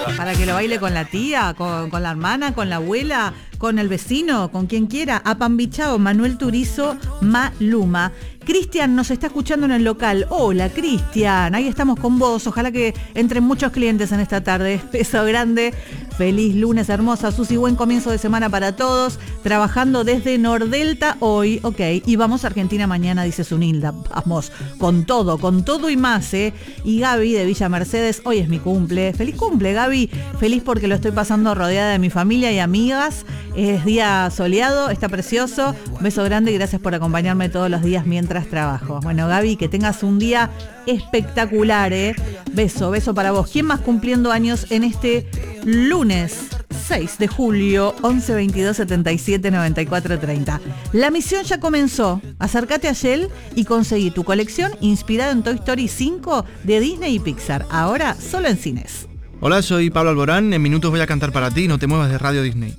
Para que lo baile con la tía, con la hermana, con la abuela, con el vecino, con quien quiera. Apambichao, Manuel Turizo, Maluma. Cristian nos está escuchando en el local. Hola, Cristian, ahí estamos con vos. Ojalá que entren muchos clientes en esta tarde. Beso grande. Feliz lunes, hermosa Susi. Buen comienzo de semana para todos. Trabajando desde Nordelta hoy. Ok, y vamos a Argentina mañana, dice Zunilda. Vamos, con todo y más, ¿eh? Y Gaby de Villa Mercedes, hoy es mi cumple. Feliz cumple, Gaby. Feliz porque lo estoy pasando rodeada de mi familia y amigas. Es día soleado, está precioso. Beso grande y gracias por acompañarme todos los días mientras trabajo. Bueno, Gaby, que tengas un día espectacular, ¿eh? Beso para vos. ¿Quién más cumpliendo años en este lunes 6 de julio, 11 22 77 94 30? La misión ya comenzó. Acércate a Shell y conseguí tu colección inspirada en Toy Story 5 de Disney y Pixar. Ahora solo en cines. Hola, soy Pablo Alborán. En minutos voy a cantar para ti. No te muevas de Radio Disney.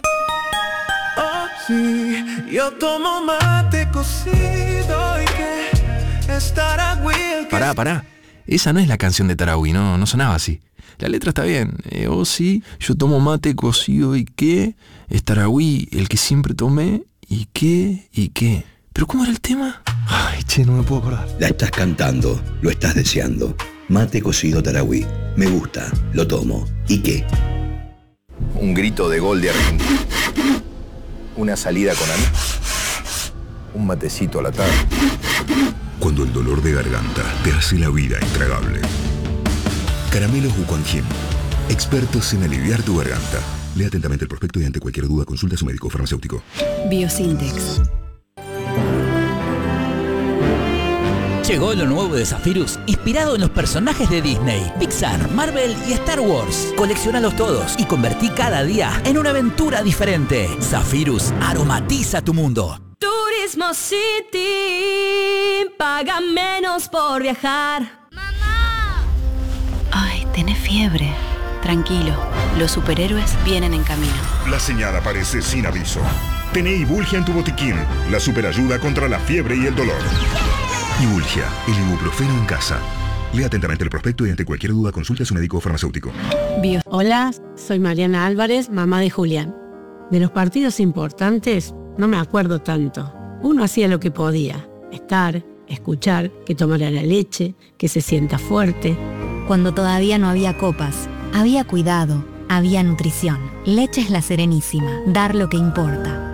Sí, yo tomo mate cocido y que estará Will. Pará. Esa no es la canción de Tarahui, no sonaba así. La letra está bien. Sí, yo tomo mate cocido y que es Tarahui, el que siempre tomé y qué. ¿Pero cómo era el tema? Ay, che, no me puedo acordar. La estás cantando, lo estás deseando. Mate cocido Tarahui. Me gusta, lo tomo. ¿Y qué? Un grito de gol de Argentina. Una salida con amigos. Un matecito a la tarde. Cuando el dolor de garganta te hace la vida intragable. Caramelos Wuquanjin. Expertos en aliviar tu garganta. Lea atentamente el prospecto y ante cualquier duda consulta a su médico farmacéutico. Biosintex. Llegó lo nuevo de Zephyrus, inspirado en los personajes de Disney, Pixar, Marvel y Star Wars. Colecciónalos todos y convertí cada día en una aventura diferente. Zephyrus aromatiza tu mundo. Turismo City, paga menos por viajar. ¡Mamá! Ay, tenés fiebre. Tranquilo, los superhéroes vienen en camino. La señal aparece sin aviso. Tené Ibulgia en tu botiquín, la superayuda contra la fiebre y el dolor. Ibulgia, el ibuprofeno en casa. Lea atentamente el prospecto y ante cualquier duda consulte a su médico farmacéutico. Hola, soy Mariana Álvarez, mamá de Julián. De los partidos importantes no me acuerdo tanto. Uno hacía lo que podía. Estar, escuchar, que tomara la leche, que se sienta fuerte. Cuando todavía no había copas, había cuidado, había nutrición. Leche es La Serenísima. Dar lo que importa.